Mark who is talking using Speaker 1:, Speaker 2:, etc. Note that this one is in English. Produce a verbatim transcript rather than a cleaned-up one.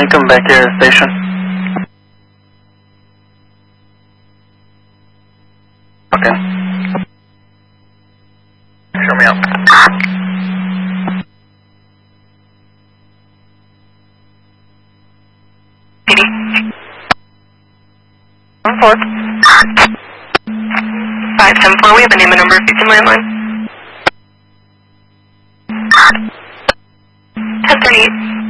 Speaker 1: I come back here to the station. Okay. Show me out.
Speaker 2: One four. Five seven four. We have a name and number if you can landline. Ten thirty eight.